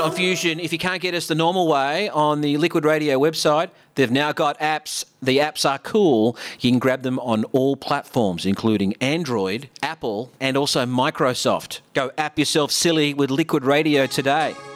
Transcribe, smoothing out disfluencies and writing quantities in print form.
on Fusion, if you can't get us the normal way on the Liquid Radio website, they've now got apps. The apps are cool. You can grab them on all platforms, including Android, Apple, and also Microsoft. Go app yourself silly with Liquid Radio today.